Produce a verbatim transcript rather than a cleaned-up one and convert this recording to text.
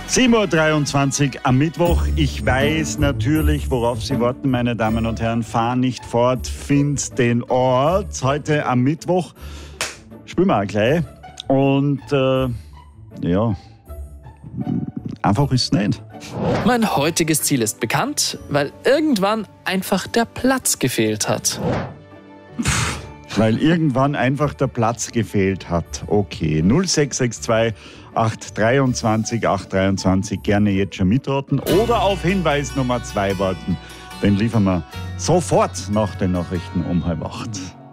sieben Uhr dreiundzwanzig am Mittwoch. Ich weiß natürlich, worauf Sie warten, meine Damen und Herren. Fahr nicht fort, find den Ort. Heute am Mittwoch spielen wir auch gleich. Und äh, ja, einfach ist es nicht. Mein heutiges Ziel ist bekannt, weil irgendwann einfach der Platz gefehlt hat. Pff, weil irgendwann einfach der Platz gefehlt hat. Okay, null sechs sechs zwei acht dreiundzwanzig acht dreiundzwanzig, gerne jetzt schon mitraten oder auf Hinweis Nummer zwei warten. Den liefern wir sofort nach den Nachrichten um halb acht.